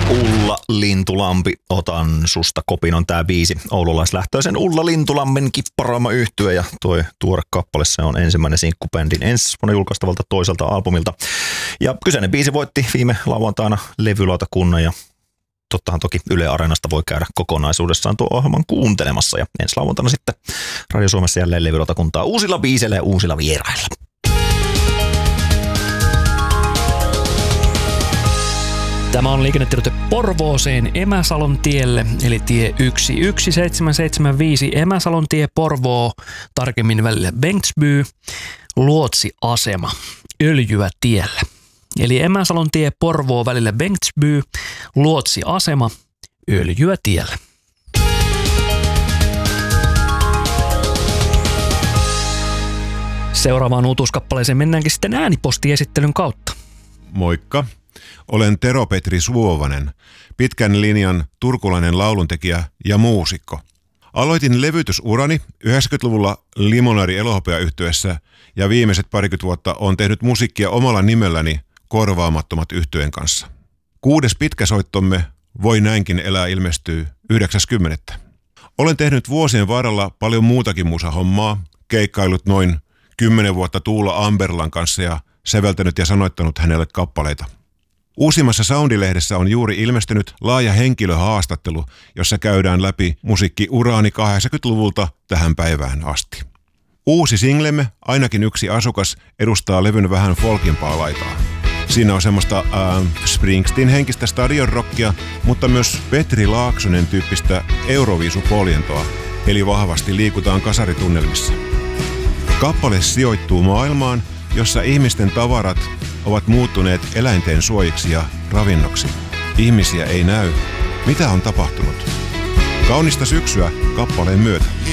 Ulla Lintulampi, otan susta kopin, on tää biisi. Oululaislähtöisen Ulla Lintulammin kipparoima yhtye ja toi tuore kappale, se on ensimmäinen sinkku bändin ensi vuonna julkaistavalta toiselta albumilta. Ja kyseinen biisi voitti viime lauantaina levylautakunnan ja tottahan toki Yle Areenasta voi käydä kokonaisuudessaan tuo ohjelman kuuntelemassa ja ensi lauantaina sitten Radio Suomessa jälleen levylautakuntaa uusilla biiseillä ja uusilla vierailla. Tämä on liikennetiedote Porvooseen Emäsalon tielle, eli tie 11775 Emäsalon tie Porvoo, tarkemmin välillä Bengtsby, luotsiasema, Öljyä tiellä. Eli Emäsalon tie Porvoo välillä Bengtsby, luotsiasema, Öljyä tiellä. Seuraavaan uutuuskappaleeseen mennäänkin sitten äänipostiesittelyn kautta. Moikka. Olen Tero Petri Suovanen, pitkän linjan turkulainen lauluntekijä ja muusikko. Aloitin levytysurani 90-luvulla Limonari Elohopea-yhtyeessä ja viimeiset parikymmentä vuotta olen tehnyt musiikkia omalla nimelläni Korvaamattomat yhtyeen kanssa. 6. pitkäsoittomme Voi näinkin elää ilmestyy 9.10. Olen tehnyt vuosien varrella paljon muutakin musahommaa, keikkailut noin 10 vuotta Tuula Amberlan kanssa ja säveltänyt ja sanoittanut hänelle kappaleita. Uusimmassa Soundi-lehdessä on juuri ilmestynyt laaja henkilöhaastattelu, jossa käydään läpi musiikkiuraani 80-luvulta tähän päivään asti. Uusi singlemme, Ainakin yksi asukas, edustaa levyn vähän folkimpaa laitaa. Siinä on semmoista Springsteen-henkistä stadionrockia, mutta myös Petri Laaksonen tyyppistä Euroviisupoljentoa, eli vahvasti liikutaan kasaritunnelmissa. Kappale sijoittuu maailmaan, jossa ihmisten tavarat ovat muuttuneet eläinten suojiksi ja ravinnoksi. Ihmisiä ei näy. Mitä on tapahtunut? Kaunista syksyä kappaleen myötä.